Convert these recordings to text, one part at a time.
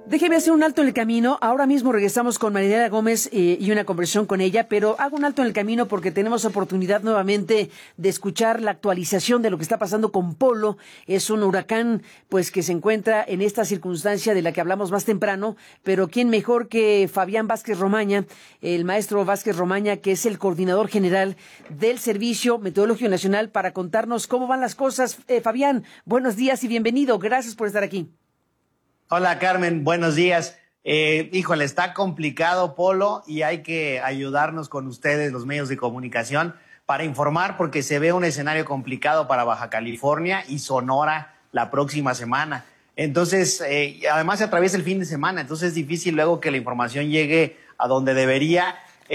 Déjeme hacer un alto en el camino. Ahora mismo regresamos con Mariela Gómez y una conversación con ella, pero hago un alto en el camino porque tenemos oportunidad nuevamente de escuchar la actualización de lo que está pasando con Polo. Es un huracán pues que se encuentra en esta circunstancia de la que hablamos más temprano, pero quién mejor que Fabián Vázquez Romaña, el maestro Vázquez Romaña, que es el coordinador general del Servicio Meteorológico Nacional, para contarnos cómo van las cosas. Fabián, buenos días y bienvenido. Gracias por estar aquí. Hola Carmen, buenos días. Híjole, está complicado Polo y hay que ayudarnos con ustedes, los medios de comunicación, para informar porque se ve un escenario complicado para Baja California y Sonora la próxima semana. Entonces, además se atraviesa el fin de semana, entonces es difícil luego que la información llegue a donde debería.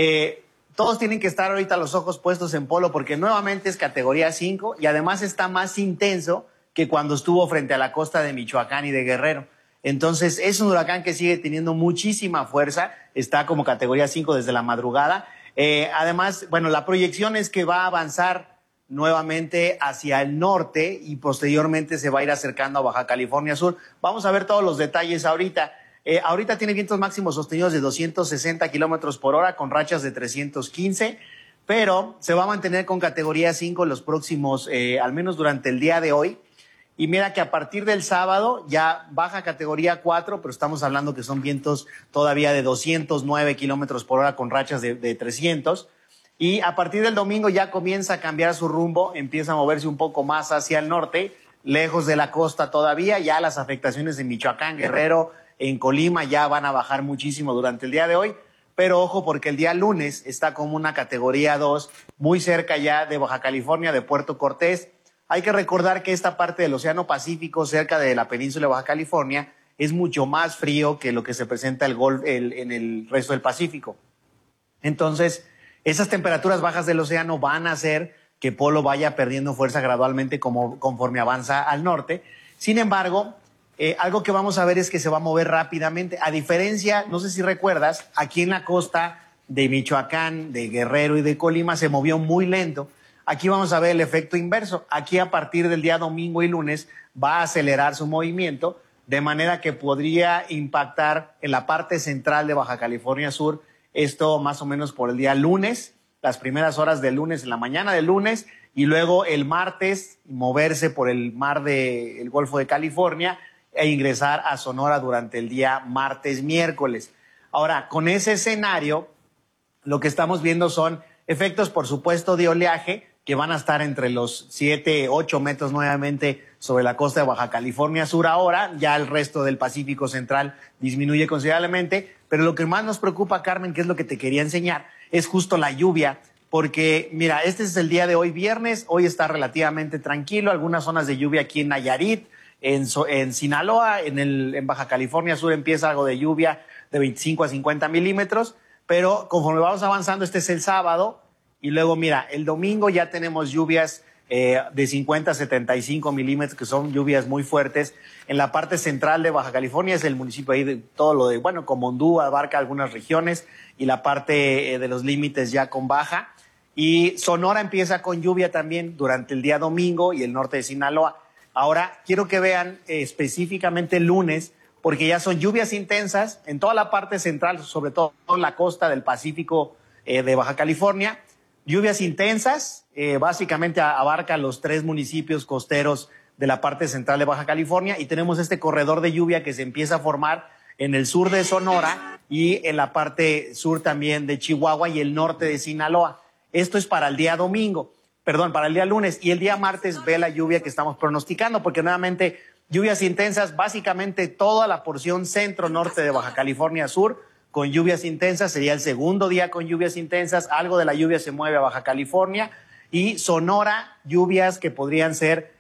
Todos tienen que estar ahorita los ojos puestos en Polo porque nuevamente es categoría 5 y además está más intenso que cuando estuvo frente a la costa de Michoacán y de Guerrero. Entonces, es un huracán que sigue teniendo muchísima fuerza, está como categoría 5 desde la madrugada. Además, bueno, la proyección es que va a avanzar nuevamente hacia el norte y posteriormente se va a ir acercando a Baja California Sur. Vamos a ver todos los detalles ahorita. Ahorita tiene vientos máximos sostenidos de 260 kilómetros por hora con rachas de 315, pero se va a mantener con categoría 5 los próximos, al menos durante el día de hoy. Y mira que a partir del sábado ya baja categoría 4, pero estamos hablando que son vientos todavía de 209 kilómetros por hora con rachas de 300. Y a partir del domingo ya comienza a cambiar su rumbo, empieza a moverse un poco más hacia el norte, lejos de la costa todavía. Ya las afectaciones en Michoacán, Guerrero, en Colima ya van a bajar muchísimo durante el día de hoy. Pero ojo porque el día lunes está como una categoría 2, muy cerca ya de Baja California, de Puerto Cortés. Hay que recordar que esta parte del Océano Pacífico, cerca de la península de Baja California, es mucho más frío que lo que se presenta en el resto del Pacífico. Entonces, esas temperaturas bajas del océano van a hacer que Polo vaya perdiendo fuerza gradualmente conforme avanza al norte. Sin embargo, algo que vamos a ver es que se va a mover rápidamente. A diferencia, no sé si recuerdas, aquí en la costa de Michoacán, de Guerrero y de Colima se movió muy lento. Aquí vamos a ver el efecto inverso. Aquí a partir del día domingo y lunes va a acelerar su movimiento de manera que podría impactar en la parte central de Baja California Sur. Esto más o menos por el día lunes, las primeras horas del lunes, en la mañana del lunes, y luego el martes moverse por el mar del Golfo de California e ingresar a Sonora durante el día martes, miércoles. Ahora, con ese escenario, lo que estamos viendo son efectos, por supuesto, de oleaje, que van a estar entre los 7, 8 metros nuevamente sobre la costa de Baja California Sur ahora. Ya el resto del Pacífico Central disminuye considerablemente. Pero lo que más nos preocupa, Carmen, que es lo que te quería enseñar, es justo la lluvia. Porque, mira, este es el día de hoy, viernes. Hoy está relativamente tranquilo. Algunas zonas de lluvia aquí en Nayarit, en Sinaloa, en Baja California Sur empieza algo de lluvia de 25 a 50 milímetros. Pero conforme vamos avanzando, este es el sábado. Y luego, mira, el domingo ya tenemos lluvias de 50 a 75 milímetros, que son lluvias muy fuertes. En la parte central de Baja California es el municipio ahí de todo lo de, bueno, Comondú abarca algunas regiones y la parte de los límites ya con baja. Y Sonora empieza con lluvia también durante el día domingo y el norte de Sinaloa. Ahora, quiero que vean específicamente el lunes, porque ya son lluvias intensas en toda la parte central, sobre todo en la costa del Pacífico de Baja California. Lluvias intensas, básicamente abarca los 3 municipios costeros de la parte central de Baja California y tenemos este corredor de lluvia que se empieza a formar en el sur de Sonora y en la parte sur también de Chihuahua y el norte de Sinaloa. Esto es para el día domingo, para el día lunes, y el día martes ve la lluvia que estamos pronosticando, porque nuevamente lluvias intensas, básicamente toda la porción centro-norte de Baja California Sur, con lluvias intensas, sería el segundo día con lluvias intensas, algo de la lluvia se mueve a Baja California, y Sonora, lluvias que podrían ser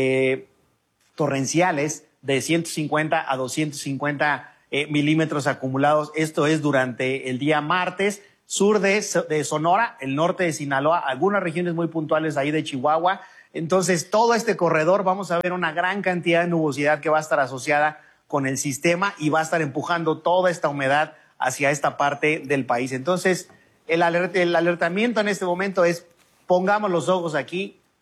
torrenciales de 150 a 250 milímetros acumulados. Esto es durante el día martes, sur de Sonora, el norte de Sinaloa, algunas regiones muy puntuales ahí de Chihuahua. Entonces, todo este corredor vamos a ver una gran cantidad de nubosidad que va a estar asociada con el sistema y va a estar empujando toda esta humedad hacia esta parte del país. Entonces, el alertamiento en este momento es: pongamos los ojos aquí,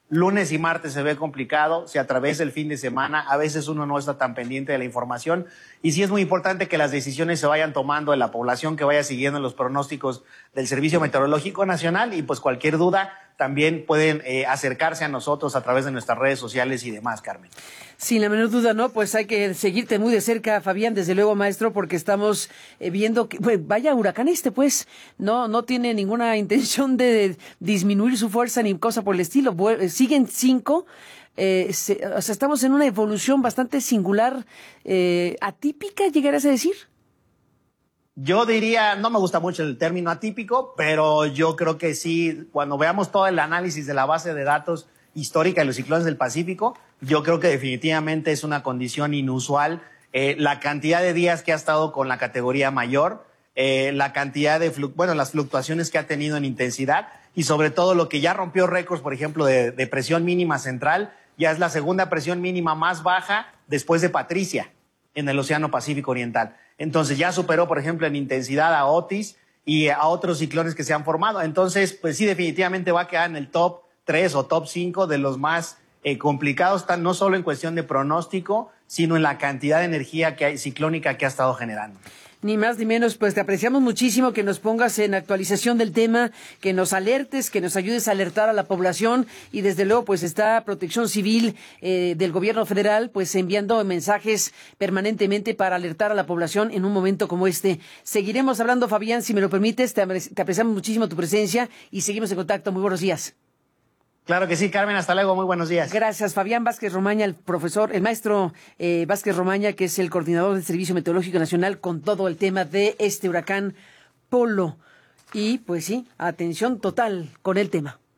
Lunes y martes se ve complicado, se atraviesa el fin de semana, a veces uno no está tan pendiente de la información y sí es muy importante que las decisiones se vayan tomando en la población, que vaya siguiendo los pronósticos del Servicio Meteorológico Nacional y pues cualquier duda también pueden acercarse a nosotros a través de nuestras redes sociales y demás, Carmen. Sin la menor duda, ¿no? Pues hay que seguirte muy de cerca, Fabián, desde luego, maestro, porque estamos viendo que, pues, vaya huracán pues, no tiene ninguna intención de disminuir su fuerza ni cosa por el estilo. Siguen 5, o sea, estamos en una evolución bastante singular, atípica, ¿llegarías a decir? Yo diría, no me gusta mucho el término atípico, pero yo creo que sí, cuando veamos todo el análisis de la base de datos histórica de los ciclones del Pacífico, yo creo que definitivamente es una condición inusual. La cantidad de días que ha estado con la categoría mayor, la cantidad de, las fluctuaciones que ha tenido en intensidad y sobre todo lo que ya rompió récords, por ejemplo, de presión mínima central, ya es la segunda presión mínima más baja después de Patricia en el Océano Pacífico Oriental. Entonces ya superó, por ejemplo, en intensidad a Otis y a otros ciclones que se han formado. Entonces, pues sí, definitivamente va a quedar en el top 3 o top 5 de los más complicados, no solo en cuestión de pronóstico, sino en la cantidad de energía ciclónica que ha estado generando. Ni más ni menos, pues te apreciamos muchísimo que nos pongas en actualización del tema, que nos alertes, que nos ayudes a alertar a la población y desde luego pues está Protección Civil del Gobierno Federal pues enviando mensajes permanentemente para alertar a la población en un momento como este. Seguiremos hablando, Fabián, si me lo permites, te apreciamos muchísimo tu presencia y seguimos en contacto. Muy buenos días. Claro que sí, Carmen, hasta luego, muy buenos días. Gracias, Fabián Vázquez Romaña, el maestro Vázquez Romaña, que es el coordinador del Servicio Meteorológico Nacional con todo el tema de este huracán Polo. Y pues sí, atención total con el tema.